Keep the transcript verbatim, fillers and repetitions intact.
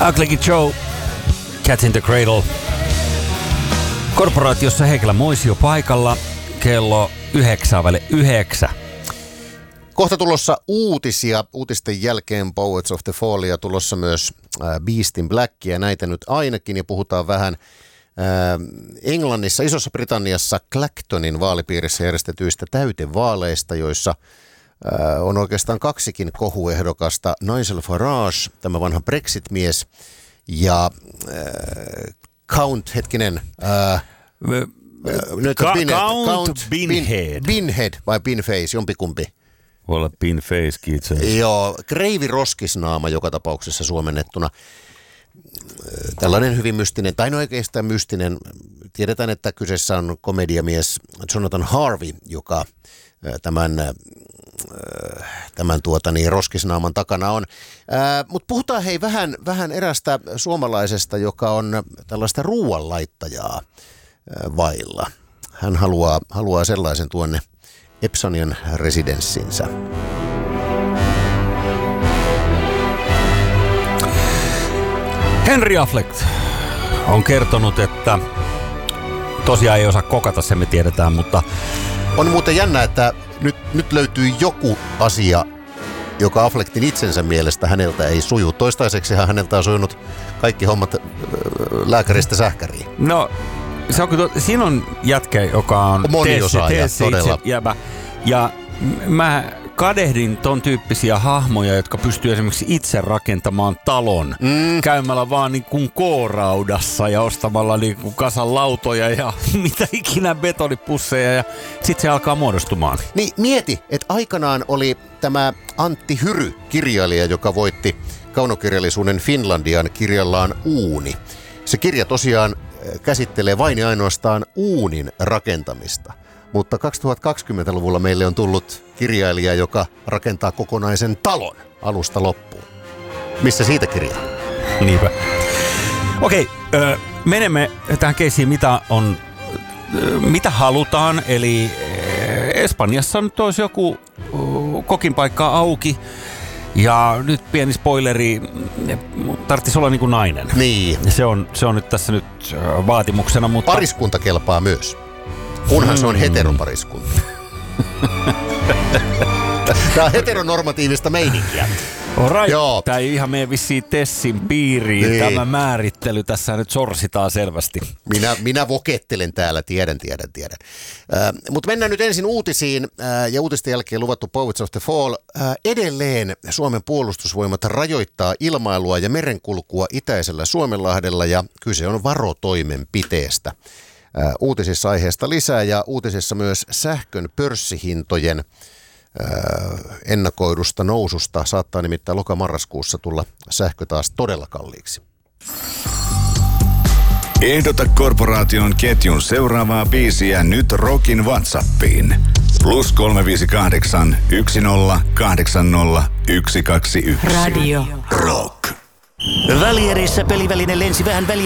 Ugly Kid Joe, Cat in the Cradle. Korporaatiossa Heikelä Moisio paikalla. Kello yhdeksän väli yhdeksän. Kohta tulossa uutisia. Uutisten jälkeen Poets of the Fallia, tulossa myös äh, Beast in Blackia. Näitä nyt ainakin, ja puhutaan vähän äh, Englannissa, Isossa Britanniassa Clactonin vaalipiirissä järjestetyistä täytevaaleista, joissa äh, on oikeastaan kaksikin kohuehdokasta. Nigel Farage, tämä vanha Brexit-mies, ja äh, Count, hetkinen... Äh, Nyt Ka- Bin, Count, Count Binhead. Bin, Binhead vai Binface, jompikumpi. Voi olla Binface, itse asiassa. Joo, Kreivi Roskisnaama joka tapauksessa suomennettuna. Tällainen hyvin mystinen, tai no oikeastaan mystinen. Tiedetään, että kyseessä on komediamies Jonathan Harvey, joka tämän, tämän tuota, niin, Roskisnaaman takana on. Mutta puhutaan hei vähän, vähän erästä suomalaisesta, joka on tällaista ruoanlaittajaa vailla. Hän haluaa, haluaa sellaisen tuonne Epsonian residenssinsä. Henry Affleck on kertonut, että tosiaan ei osaa kokata, se me tiedetään, mutta... On muuten jännä, että nyt, nyt löytyy joku asia, joka Affleckin itsensä mielestä häneltä ei suju. Toistaiseksi häneltä on sujunut kaikki hommat lääkäristä sähkäriin. No... Se on, siinä on jätkä, joka on moniosaaja, todella. Jäbä. Ja mä kadehdin ton tyyppisiä hahmoja, jotka pystyy esimerkiksi itse rakentamaan talon. Mm. Käymällä vaan niin kuin kooraudassa ja ostamalla niin kuin kasan lautoja ja mitä ikinä betonipusseja, ja sit se alkaa muodostumaan. Niin mieti, että aikanaan oli tämä Antti Hyry, kirjailija, joka voitti kaunokirjallisuuden Finlandian kirjallaan Uuni. Se kirja tosiaan käsittelee vain ja ainoastaan uunin rakentamista. Mutta kaksituhattakaksikymmentäluvulla meille on tullut kirjailija, joka rakentaa kokonaisen talon alusta loppuun. Missä siitä kirjaa? Niinpä. Okei, ö, menemme tähän keissiin, mitä on, ö, mitä halutaan. Eli Espanjassa nyt olisi joku kokin paikka auki. Ja nyt pieni spoileri, tarvitsisi olla niin kuin nainen. Niin. Se on, se on nyt tässä nyt vaatimuksena, mutta... Pariskunta kelpaa myös, kunhan mm. se on heteropariskunta. Tämä on heteronormatiivista meininkiä. Alright. Joo. Tämä ei ihan mene vissiin Tessin piiriin. Niin. Tämä määrittely tässä nyt sorsitaan selvästi. Minä, minä vokettelen täällä, tiedän, tiedän, tiedän. Äh, Mutta mennään nyt ensin uutisiin äh, ja uutisten jälkeen luvattu Poets of the Fall. Äh, edelleen Suomen puolustusvoimat rajoittaa ilmailua ja merenkulkua itäisellä Suomenlahdella, ja kyse on varotoimenpiteestä. Äh, uutisissa aiheesta lisää, ja uutisissa myös sähkön pörssihintojen ennakoidusta noususta. Saattaa nimittäin loka-marraskuussa tulla sähkö taas todella kalliiksi. Ehdota Korporaation ketjun seuraavaa biisiä nyt Rockin WhatsAppiin. Plus kolme viisi kahdeksan, yksi nolla, kahdeksan nolla, yksi kaksi yksi. Radio Rock. Välierissä peliväline lensi vähän väliä